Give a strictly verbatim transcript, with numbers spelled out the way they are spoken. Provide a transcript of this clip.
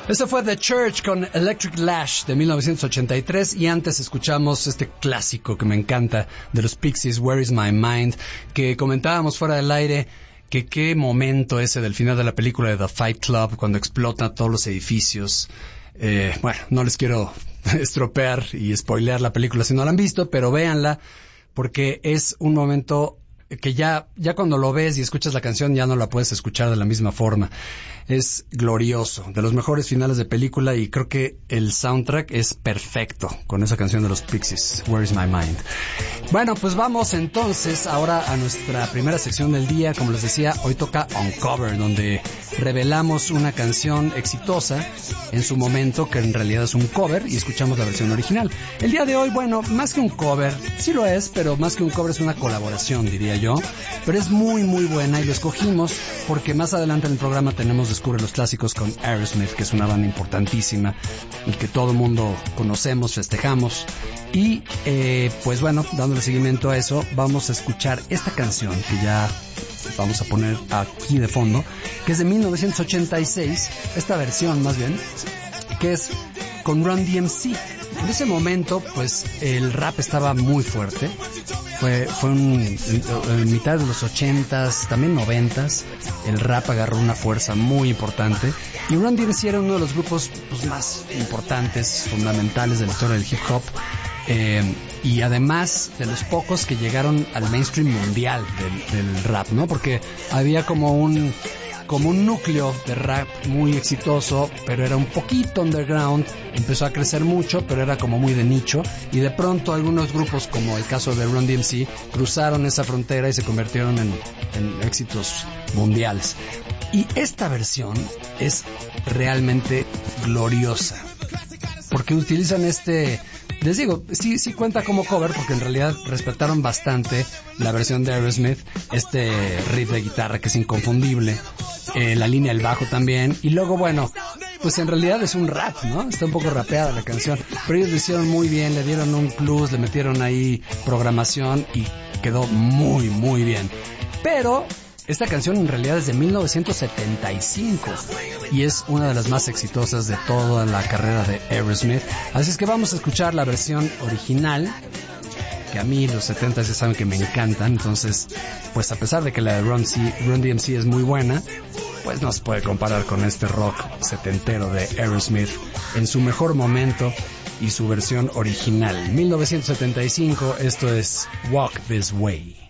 Este fue The Church con Electric Lash de mil novecientos ochenta y tres y antes escuchamos este clásico que me encanta de los Pixies, Where Is My Mind, que comentábamos fuera del aire que qué momento ese del final de la película de The Fight Club cuando explotan todos los edificios. Eh, bueno, no les quiero estropear y spoilear la película si no la han visto, pero véanla porque es un momento que ya, ya cuando lo ves y escuchas la canción ya no la puedes escuchar de la misma forma. Es glorioso, de los mejores finales de película y creo que el soundtrack es perfecto con esa canción de los Pixies, Where Is My Mind. Bueno, pues vamos entonces ahora a nuestra primera sección del día. Como les decía, hoy toca Uncover, donde revelamos una canción exitosa en su momento que en realidad es un cover y escuchamos la versión original. El día de hoy, bueno, más que un cover, sí lo es, pero más que un cover es una colaboración, diría yo, pero es muy muy buena y lo escogimos porque más adelante en el programa tenemos Descubre los Clásicos con Aerosmith, que es una banda importantísima y que todo el mundo conocemos, festejamos y eh, pues bueno, dándole seguimiento a eso, vamos a escuchar esta canción que ya vamos a poner aquí de fondo, que es de mil novecientos ochenta y seis, esta versión más bien, que es con Run D M C. En ese momento, pues, el rap estaba muy fuerte. Fue, fue un, en, en mitad de los ochentas, también noventas, el rap agarró una fuerza muy importante. Y Run D M C era uno de los grupos pues, más importantes, fundamentales de la historia del hip hop. Eh, y además de los pocos que llegaron al mainstream mundial del, del rap, ¿no? Porque había como un... como un núcleo de rap muy exitoso, pero era un poquito underground, empezó a crecer mucho, pero era como muy de nicho, y de pronto algunos grupos, como el caso de Run D M C, cruzaron esa frontera y se convirtieron en, en éxitos mundiales. Y esta versión es realmente gloriosa, porque utilizan este... Les digo, sí, sí cuenta como cover porque en realidad respetaron bastante la versión de Aerosmith, este riff de guitarra que es inconfundible, eh, la línea del bajo también, y luego bueno, pues en realidad es un rap, ¿no? Está un poco rapeada la canción, pero ellos lo hicieron muy bien, le dieron un plus, le metieron ahí programación y quedó muy, muy bien. Pero esta canción en realidad es de mil novecientos setenta y cinco y es una de las más exitosas de toda la carrera de Aerosmith. Así es que vamos a escuchar la versión original, que a mí los setenta ya saben que me encantan. Entonces, pues a pesar de que la de Run, C, Run D M C es muy buena, pues no se puede comparar con este rock setentero de Aerosmith en su mejor momento y su versión original. mil novecientos setenta y cinco, esto es Walk This Way.